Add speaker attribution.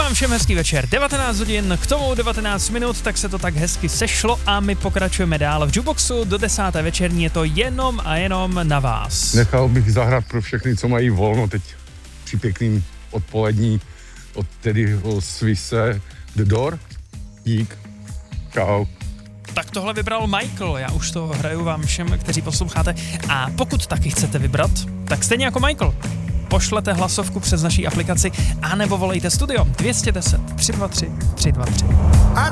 Speaker 1: vám všem hezký večer. 19 hodin, k tomu 19 minut, tak se to tak hezky sešlo a my pokračujeme dál v Jukeboxu. Do 10. večerní je to jenom a jenom na vás.
Speaker 2: Nechal bych zahrát pro všechny, co mají volno teď při pěkným odpolední od Teddyho Swisse The Door. Dík. Čau.
Speaker 1: Tak tohle vybral Michael, já už to hraju vám všem, kteří posloucháte. A pokud taky chcete vybrat, tak stejně jako Michael, pošlete hlasovku přes naší aplikaci anebo volejte studio 210 323 323.